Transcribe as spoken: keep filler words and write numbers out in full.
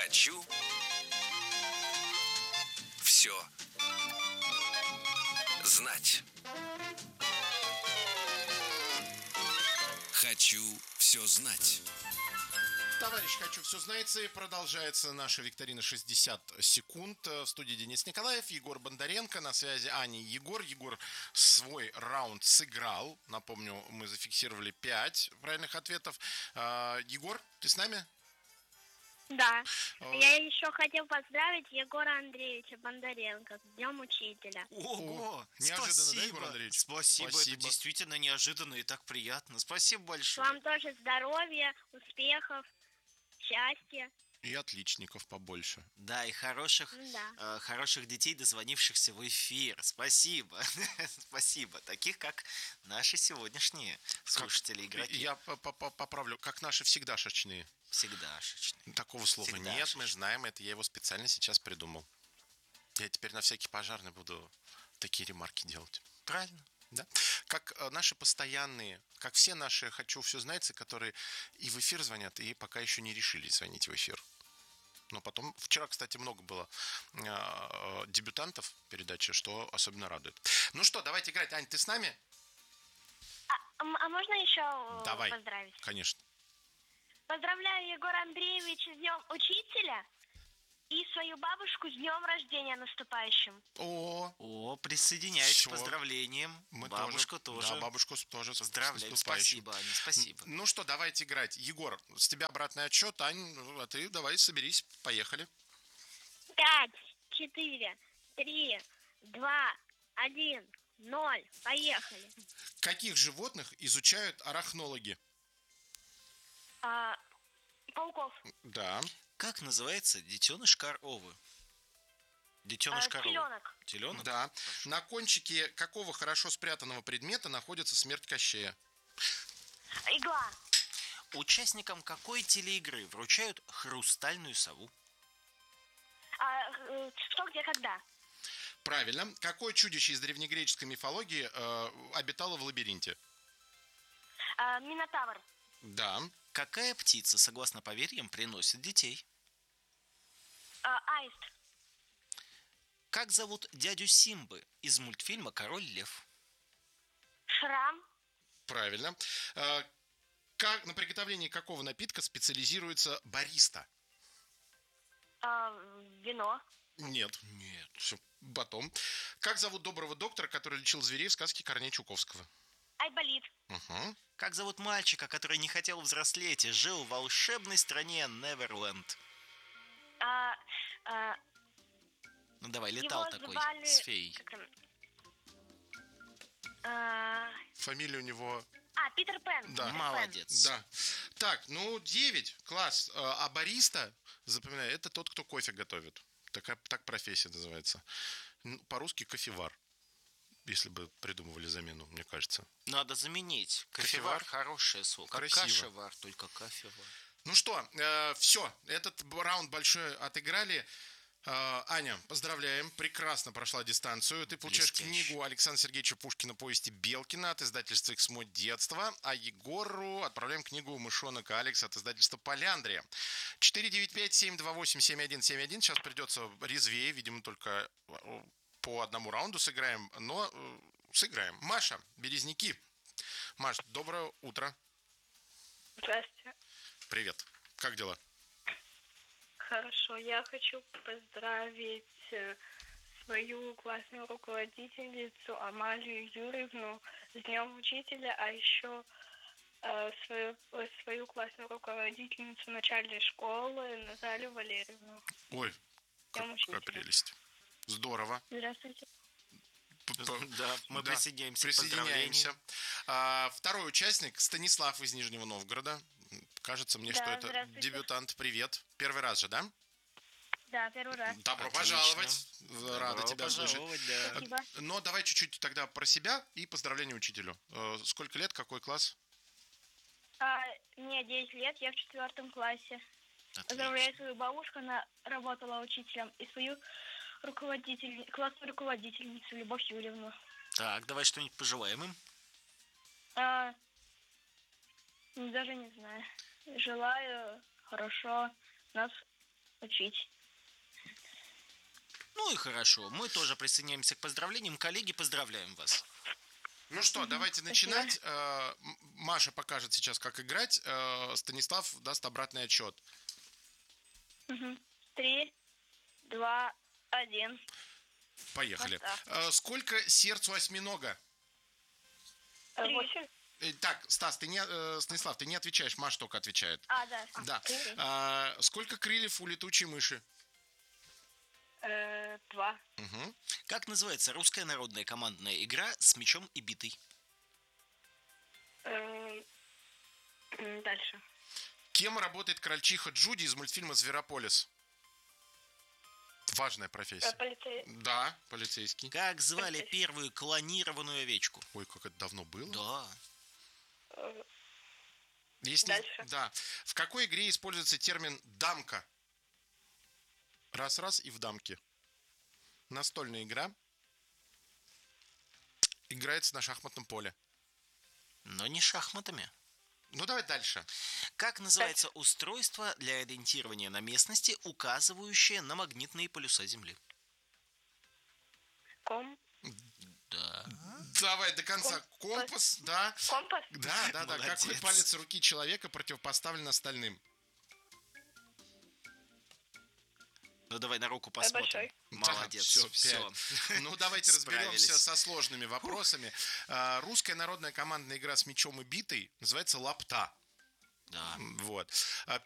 Хочу все знать. Хочу все знать. Товарищ «Хочу все знать», и продолжается наша викторина шестьдесят секунд. В студии Денис Николаев, Егор Бондаренко, на связи Аня и Егор. Егор свой раунд сыграл. Напомню, мы зафиксировали пять правильных ответов. Егор, ты с нами? Да. Я еще хотел поздравить Егора Андреевича Бондаренко с Днем Учителя. Ого! Неожиданно, Спасибо. да, Егор Андреевич? Спасибо. Спасибо. Это действительно неожиданно и так приятно. Спасибо большое. Вам тоже здоровья, успехов, счастья. И отличников побольше. Да, и хороших, Да. э, хороших детей, дозвонившихся в эфир. Спасибо. Спасибо. Таких, как наши сегодняшние слушатели, игроки. Я поправлю, как наши всегдашечные. Всегдашечные. Такого слова Всегда нет, шечные. мы знаем это, я его специально сейчас придумал. Я теперь на всякий пожарный буду такие ремарки делать. Правильно. Да? Как э, наши постоянные, как все наши «Хочу все знать», которые и в эфир звонят, и пока еще не решились звонить в эфир. Но потом, вчера, кстати, много было э, дебютантов передачи, что особенно радует. Ну что, давайте играть. Ань, ты с нами? А, а можно еще Давай. поздравить? Конечно. Поздравляю Егора Андреевича с Днем Учителя и свою бабушку с днем рождения наступающим. О, О, присоединяюсь Всё. к поздравлениям. мы Бабушку тоже. тоже. Да, бабушку тоже. с Поздравляю. наступающим. Спасибо, Аня, спасибо. Ну что, давайте играть. Егор, с тебя обратный отчет. Ань, а ты давай соберись. Поехали. Пять, четыре, три, два, один, ноль. Поехали. Каких животных изучают арахнологи? А, пауков. Да. Как называется детеныш коровы? Детеныш А, коровы. теленок. Теленок? Да. На кончике какого хорошо спрятанного предмета находится смерть Кощея? Игла. Участникам какой телеигры вручают хрустальную сову? А, э, что, где, когда? Правильно. Какое чудище из древнегреческой мифологии э, обитало в лабиринте? А, Минотавр. Да. Какая птица, согласно поверьям, приносит детей? А, аист. Как зовут дядю Симбы из мультфильма «Король лев»? Шрам. Правильно. Э, как, на приготовлении какого напитка специализируется бариста? А, вино. Нет. Нет. Все, потом. Как зовут доброго доктора, который лечил зверей в сказке Корнея Чуковского? Айболит. Угу. Как зовут мальчика, который не хотел взрослеть и жил в волшебной стране Неверленд? А, а, Ну давай, летал его такой звали... с феей. как там? А, Фамилия у него... а, Питер Пен. Да. Питер Пен. Молодец. Да. Так, ну, девять. Класс. А бариста, запоминаю, это тот, кто кофе готовит. Такая, так профессия называется. Ну, по-русски кофевар. Если бы придумывали замену, мне кажется. Надо заменить. Кофевар? Кофевар хорошее слово. Как Красиво. кашевар, только кофевар. Ну что, э, все. Этот раунд большой отыграли. Э, Аня, поздравляем. Прекрасно прошла дистанцию. Ты получаешь Блестяще. книгу Александра Сергеевича Пушкина «Повести Белкина» от издательства «Эксмо. Детство». А Егору отправляем книгу «Мышонок Алекс» от издательства «Поляндрия». четыре девять пять семь два восемь семь один семь один. Сейчас придется резвее, видимо, только по одному раунду сыграем, но э, сыграем. Маша, Березники. Маш, доброе утро. Здравствуйте. Привет. Как дела? Хорошо, я хочу поздравить э, свою классную руководительницу Амалию Юрьевну с Днем Учителя, а еще э, свою, э, свою классную руководительницу начальной школы Наталью Валерьевну. Ой, Днем какая Учителя. прелесть. Здорово. Здравствуйте. Да, мы Да, присоединяемся. Присоединяемся. А, второй участник Станислав из Нижнего Новгорода. Кажется мне, Да, что это здравствуйте. дебютант. Привет. Первый раз же, да? Да, первый раз. Добро Отлично. пожаловать. Рада Добро тебя слышать. пожаловать, да. Спасибо. Но давай чуть-чуть тогда про себя и поздравления учителю. Э, Сколько лет, какой класс? А, мне девять лет, я в четвертом классе. Поздравляю свою бабушку, она работала учителем, и свою руководитель, классную руководительницу Любовь Юрьевну. Так, давай что-нибудь пожелаем им. А, даже не знаю. Желаю хорошо нас учить. Ну и хорошо. Мы тоже присоединяемся к поздравлениям. Коллеги, поздравляем вас. Ну что, давайте начинать. Э, М- Маша покажет сейчас, как играть. Э, Станислав даст обратный отчет. Мгм. Три, два, один. Поехали. Вот так. Э, Сколько сердцу осьминога? Э, Три. Восемь. Э, Так, Стас, ты не, э, Станислав, ты не отвечаешь, Маша только отвечает. А, да. Да. Три. А, сколько крыльев у летучей мыши? Э, Два. Мгм. Как называется русская народная командная игра с мячом и битой? Э, м, Дальше. Кем работает крольчиха Джуди из мультфильма «Зверополис»? Важная Э, профессия. Полицей. Да, полицейский. Как звали первую клонированную овечку? Ой, как это давно было. Да. Э, Есть не- Дальше. Да. В какой игре используется термин «дамка»? Раз-раз и в дамке. Настольная игра. Играется на шахматном поле. Но не шахматами. Ну, давай дальше. Как называется устройство для ориентирования на местности, указывающее на магнитные полюса Земли? Ком. Да. Давай до конца. Компас, да. Компас. Да, да, да. Молодец. Какой палец руки человека противопоставлен остальным? Ну давай на руку посмотрим. большой. Молодец. Да, всё, Всё. пять. Ну, давайте разберемся Справились. со сложными вопросами. А, Русская народная командная игра с мячом и битой называется «Лапта». Да. Вот. А,